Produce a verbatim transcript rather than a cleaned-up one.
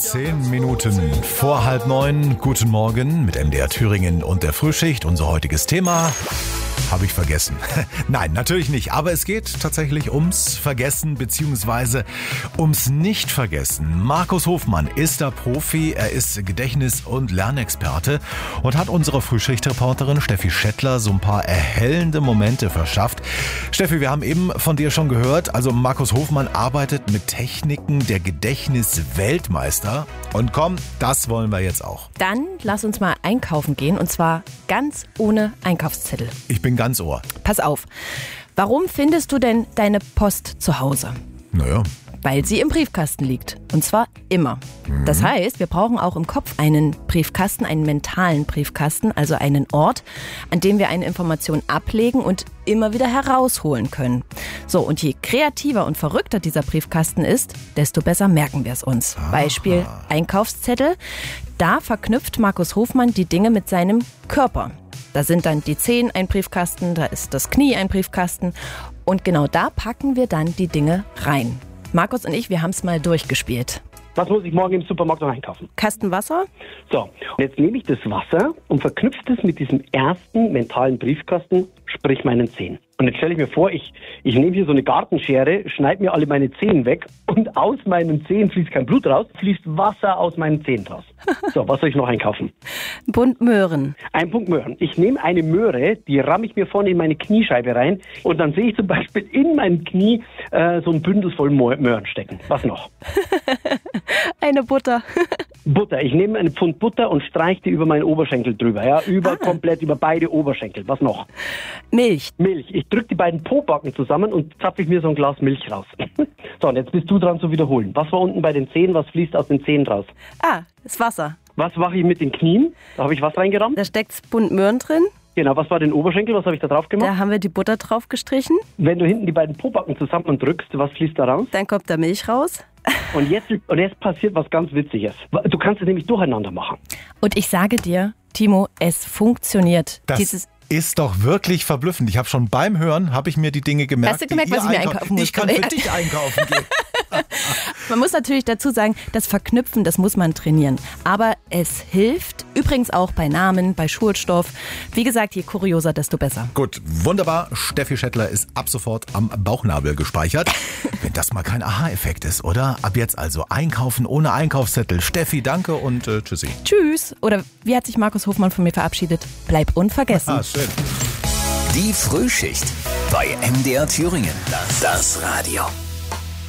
Zehn Minuten vor halb neun. Guten Morgen mit M D R Thüringen und der Frühschicht. Unser heutiges Thema habe ich vergessen. Nein, natürlich nicht. Aber es geht tatsächlich ums Vergessen bzw. ums Nicht-Vergessen. Markus Hofmann ist der Profi. Er ist Gedächtnis- und Lernexperte und hat unserer Frühschichtreporterin Steffi Schettler so ein paar erhellende Momente verschafft. Steffi, wir haben eben von dir schon gehört. Also Markus Hofmann arbeitet mit Techniken der Gedächtnis-Weltmeister. Und komm, das wollen wir jetzt auch. Dann lass uns mal einkaufen gehen und zwar ganz ohne Einkaufszettel. Ich bin ganz Ohr. Pass auf. Warum findest du denn deine Post zu Hause? Naja. Weil sie im Briefkasten liegt. Und zwar immer. Mhm. Das heißt, wir brauchen auch im Kopf einen Briefkasten, einen mentalen Briefkasten, also einen Ort, an dem wir eine Information ablegen und immer wieder herausholen können. So, und je kreativer und verrückter dieser Briefkasten ist, desto besser merken wir es uns. Aha. Beispiel Einkaufszettel. Da verknüpft Markus Hofmann die Dinge mit seinem Körper. Da sind dann die Zehen ein Briefkasten, da ist das Knie ein Briefkasten. Und genau da packen wir dann die Dinge rein. Markus und ich, wir haben es mal durchgespielt. Was muss ich morgen im Supermarkt noch einkaufen? Kasten Wasser. So, und jetzt nehme ich das Wasser und verknüpfe es mit diesem ersten mentalen Briefkasten, sprich meinen Zehen. Und jetzt stelle ich mir vor, ich, ich nehme hier so eine Gartenschere, schneide mir alle meine Zehen weg und aus meinen Zehen fließt kein Blut raus, fließt Wasser aus meinen Zehen raus. So, was soll ich noch einkaufen? Ein Bund Möhren. Ein Bund Möhren. Ich nehme eine Möhre, die ramme ich mir vorne in meine Kniescheibe rein und dann sehe ich zum Beispiel in meinem Knie äh, so ein Bündel voll Möhren stecken. Was noch? Eine Butter. Butter. Ich nehme einen Pfund Butter und streiche die über meinen Oberschenkel drüber. Ja, über, ah. komplett über beide Oberschenkel. Was noch? Milch. Milch. Ich drücke die beiden Pobacken zusammen und zapfe ich mir so ein Glas Milch raus. So, und jetzt bist du dran zu wiederholen. Was war unten bei den Zehen? Was fließt aus den Zehen raus? Ah, das Wasser. Was mache ich mit den Knien? Da habe ich was reingerammt. Da steckt Bund Möhren drin. Genau, was war den Oberschenkel? Was habe ich da drauf gemacht? Da haben wir die Butter drauf gestrichen. Wenn du hinten die beiden Pobacken zusammendrückst, was fließt da raus? Dann kommt da Milch raus. Und jetzt, und jetzt passiert was ganz Witziges. Du kannst es nämlich durcheinander machen. Und ich sage dir, Timo, es funktioniert. Das Dieses ist doch wirklich verblüffend. Ich habe schon beim Hören, habe ich mir die Dinge gemerkt. Hast du gemerkt, was ich mir einkaufen muss? Ich kann für dich einkaufen gehen. Man muss natürlich dazu sagen, das Verknüpfen, das muss man trainieren. Aber es hilft übrigens auch bei Namen, bei Schulstoff. Wie gesagt, je kurioser, desto besser. Gut, wunderbar. Steffi Schettler ist ab sofort am Bauchnabel gespeichert. Wenn das mal kein Aha-Effekt ist, oder? Ab jetzt also einkaufen ohne Einkaufszettel. Steffi, danke und äh, tschüssi. Tschüss. Oder wie hat sich Markus Hofmann von mir verabschiedet? Bleib unvergessen. Ah, schön. Die Frühschicht bei M D R Thüringen. Das, das Radio.